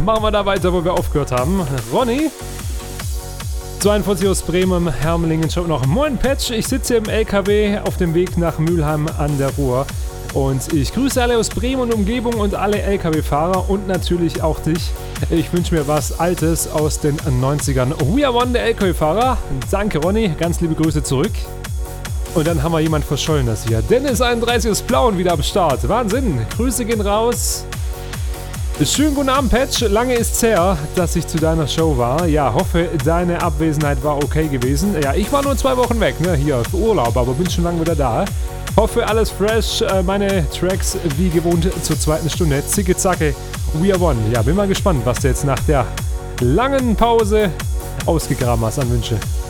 machen wir da weiter, wo wir aufgehört haben. Ronny, 42 aus Bremen, Hermelingen, schreibt noch: Moin Patch, ich sitze im LKW auf dem Weg nach Mülheim an der Ruhr. Und ich grüße alle aus Bremen und Umgebung und alle LKW-Fahrer und natürlich auch dich. Ich wünsche mir was Altes aus den 90ern. We are one, der LKW-Fahrer. Danke Ronny, ganz liebe Grüße zurück. Und dann haben wir jemand Verschollenes hier. Dennis31 aus Plauen wieder am Start. Wahnsinn, Grüße gehen raus. Schönen guten Abend Patch, lange ist's her, dass ich zu deiner Show war. Ja, hoffe deine Abwesenheit war okay gewesen. Ja, ich war nur 2 Wochen weg, ne, hier für Urlaub, aber bin schon lange wieder da. Hoffe alles fresh, meine Tracks wie gewohnt zur zweiten Stunde. Zicke zacke, we are one. Ja, bin mal gespannt, was du jetzt nach der langen Pause ausgegraben hast an Wünsche.